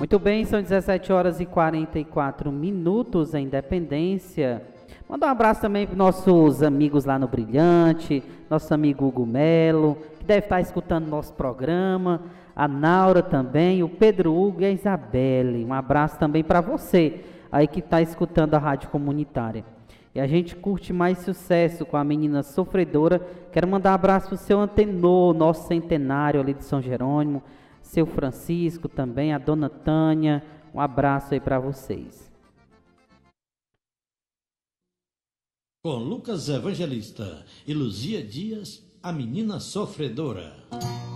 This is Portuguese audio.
Muito bem, são 17 horas e 44 minutos em Independência. Manda um abraço também para nossos amigos lá no Brilhante, nosso amigo Hugo Melo, que deve estar escutando nosso programa, a Naura também, o Pedro Hugo e a Isabelle. Um abraço também para você, aí que está escutando a Rádio Comunitária. E a gente curte mais sucesso com a menina sofredora. Quero mandar um abraço para o seu Antenor, nosso centenário ali de São Jerônimo, seu Francisco também, a dona Tânia. Um abraço aí para vocês. Com Lucas Evangelista e Luzia Dias, a menina sofredora.